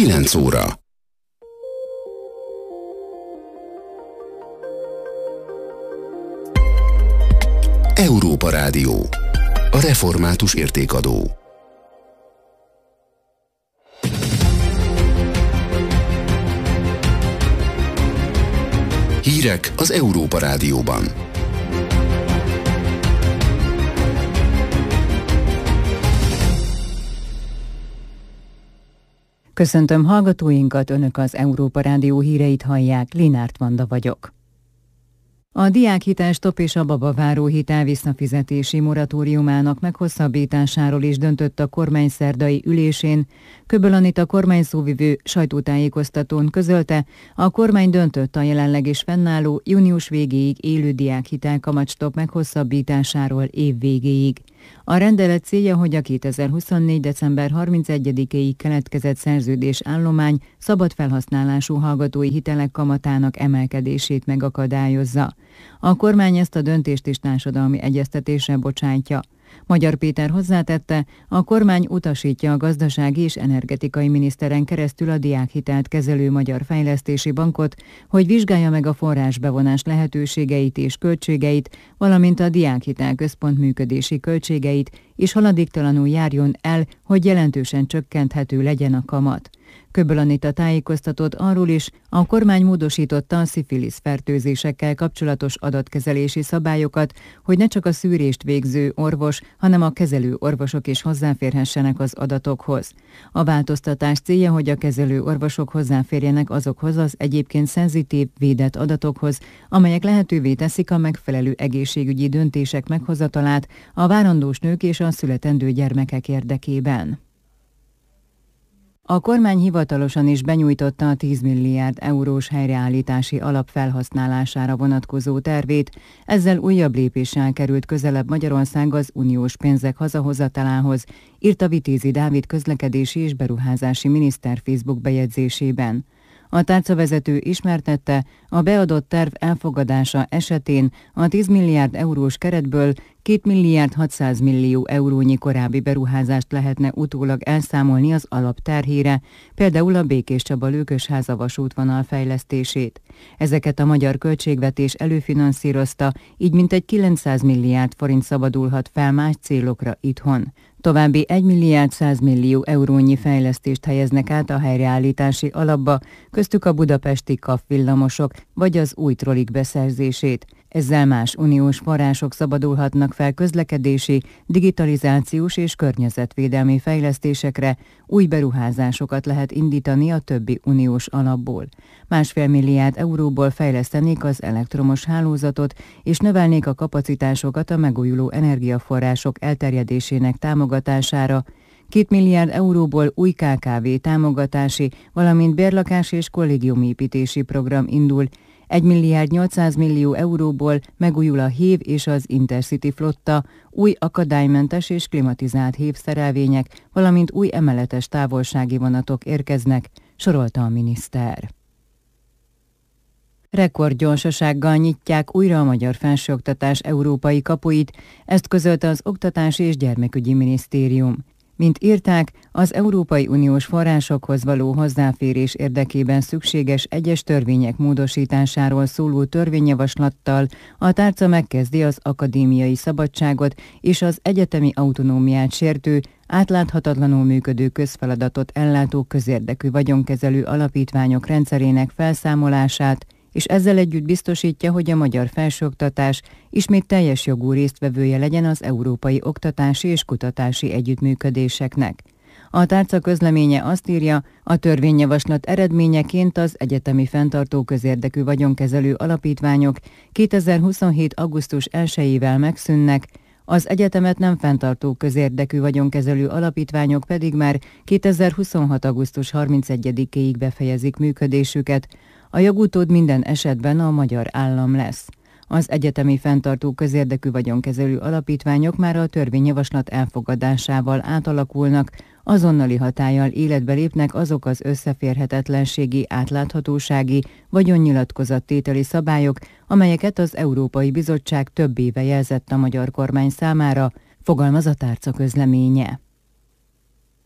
9 óra. Európa Rádió. A református értékadó. Hírek az Európa Rádióban. Köszöntöm hallgatóinkat, Önök az Európa Rádió híreit hallják, Linárt Vanda vagyok. A diákhitel stop és a babaváró hitel visszafizetési moratóriumának meghosszabbításáról is döntött a kormány szerdai ülésén. Köböl Anita kormányszóvivő sajtótájékoztatón közölte, a kormány döntött a jelenleg is fennálló június végéig élő diákhitel kamatstop meghosszabbításáról év végéig. A rendelet célja, hogy a 2024. december 31-ig keletkezett szerződés állomány szabad felhasználású hallgatói hitelek kamatának emelkedését megakadályozza. A kormány ezt a döntést is társadalmi egyeztetésre bocsátja. Magyar Péter hozzátette, a kormány utasítja a gazdasági és energetikai miniszteren keresztül a diákhitelt kezelő Magyar Fejlesztési Bankot, hogy vizsgálja meg a forrásbevonás lehetőségeit és költségeit, valamint a diákhitel központ működési költségeit, és haladéktalanul járjon el, hogy jelentősen csökkenthető legyen a kamat. Köböl Anita tájékoztatott arról is, a kormány módosította a szifilisz fertőzésekkel kapcsolatos adatkezelési szabályokat, hogy ne csak a szűrést végző orvos, hanem a kezelő orvosok is hozzáférhessenek az adatokhoz. A változtatás célja, hogy a kezelő orvosok hozzáférjenek azokhoz az egyébként szenzitív, védett adatokhoz, amelyek lehetővé teszik a megfelelő egészségügyi döntések meghozatalát a várandós nők és a születendő gyermekek érdekében. A kormány hivatalosan is benyújtotta a 10 milliárd eurós helyreállítási alap felhasználására vonatkozó tervét, ezzel újabb lépéssel került közelebb Magyarország az uniós pénzek hazahozatalához, írta Vitézi Dávid közlekedési és beruházási miniszter Facebook bejegyzésében. A tárcavezető ismertette, a beadott terv elfogadása esetén a 10 milliárd eurós keretből 2 milliárd 600 millió eurónyi korábbi beruházást lehetne utólag elszámolni az alap terhére, például a Békéscsaba-Lőkösháza vasútvonal fejlesztését. Ezeket a magyar költségvetés előfinanszírozta, így mintegy 900 milliárd forint szabadulhat fel más célokra itthon. További 1 milliárd 100 millió eurónyi fejlesztést helyeznek át a helyreállítási alapba, köztük a budapesti KAF villamosok vagy az új trollik beszerzését. Ezzel más uniós források szabadulhatnak fel közlekedési, digitalizációs és környezetvédelmi fejlesztésekre, új beruházásokat lehet indítani a többi uniós alapból. 1,5 milliárd euróból fejlesztenék az elektromos hálózatot, és növelnék a kapacitásokat a megújuló energiaforrások elterjedésének támogatására. 2 milliárd euróból új KKV támogatási, valamint bérlakás és kollégiumépítési program indul. 1 milliárd 800 millió euróból megújul a hév és az Intercity flotta, új akadálymentes és klimatizált hévszerelvények, valamint új emeletes távolsági vonatok érkeznek, sorolta a miniszter. Rekordgyorsasággal nyitják újra a magyar felsőoktatás európai kapuit, ezt közölte az Oktatási és Gyermekügyi Minisztérium. Mint írták, az Európai Uniós forrásokhoz való hozzáférés érdekében szükséges egyes törvények módosításáról szóló törvényjavaslattal a tárca megkezdi az akadémiai szabadságot és az egyetemi autonómiát sértő, átláthatatlanul működő közfeladatot ellátó közérdekű vagyonkezelő alapítványok rendszerének felszámolását, és ezzel együtt biztosítja, hogy a magyar felsőoktatás ismét teljes jogú résztvevője legyen az európai oktatási és kutatási együttműködéseknek. A tárca közleménye azt írja, a törvényjavaslat eredményeként az egyetemi fenntartó közérdekű vagyonkezelő alapítványok 2027. augusztus 1-ével megszűnnek, az egyetemet nem fenntartó közérdekű vagyonkezelő alapítványok pedig már 2026. augusztus 31-ig befejezik működésüket. A jogutód minden esetben a magyar állam lesz. Az egyetemi fenntartó közérdekű vagyonkezelő alapítványok már a törvényjavaslat elfogadásával átalakulnak, azonnali hatállyal életbe lépnek azok az összeférhetetlenségi, átláthatósági, vagyonnyilatkozattételi szabályok, amelyeket az Európai Bizottság több éve jelzett a magyar kormány számára, fogalmaz a tárca közleménye.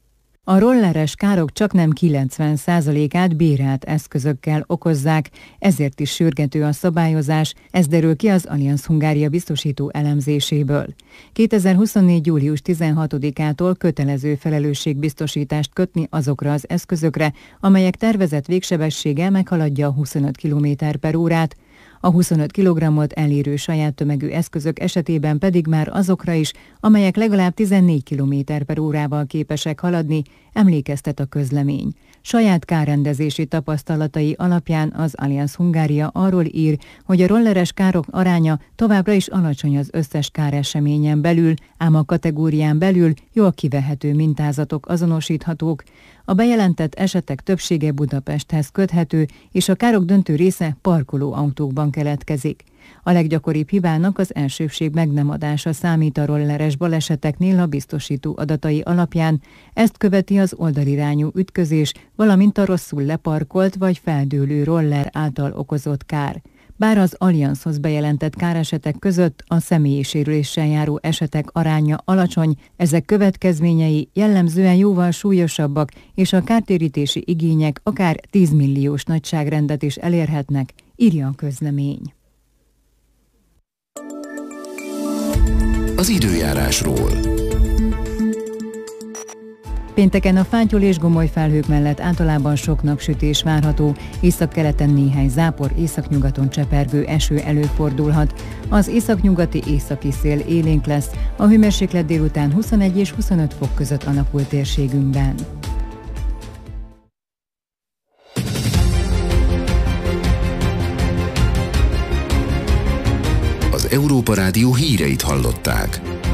A rolleres károk csaknem 90%-át bérelt eszközökkel okozzák, ezért is sürgető a szabályozás, ez derül ki az Allianz Hungária biztosító elemzéséből. 2024. július 16-ától kötelező felelősségbiztosítást kötni azokra az eszközökre, amelyek tervezett végsebessége meghaladja 25 km/órát, a 25 kg-ot elérő saját tömegű eszközök esetében pedig már azokra is, amelyek legalább 14 km/órával képesek haladni, emlékeztet a közlemény. Saját kárrendezési tapasztalatai alapján az Allianz Hungária arról ír, hogy a rolleres károk aránya továbbra is alacsony az összes káreseményen belül, ám a kategórián belül jól kivehető mintázatok azonosíthatók. A bejelentett esetek többsége Budapesthez köthető, és a károk döntő része parkolóautókban keletkezik. A leggyakoribb hibának az elsőbség meg nem adása számít a rolleres baleseteknél a biztosító adatai alapján, ezt követi az oldalirányú ütközés, valamint a rosszul leparkolt vagy feldőlő roller által okozott kár. Bár az Allianzhoz bejelentett káresetek között a személyi sérüléssel járó esetek aránya alacsony, ezek következményei jellemzően jóval súlyosabbak, és a kártérítési igények akár 10 milliós nagyságrendet is elérhetnek, írja a közlemény. Az időjárásról. Pénteken a fátyol és gomoly felhők mellett általában sok napsütés várható, északkeleten néhány zápor, északnyugaton csepergő eső előfordulhat. Az északnyugati északi szél élénk lesz, a hőmérséklet délután 21 és 25 fok között alakul térségünkben. Az Európa Rádió híreit hallották.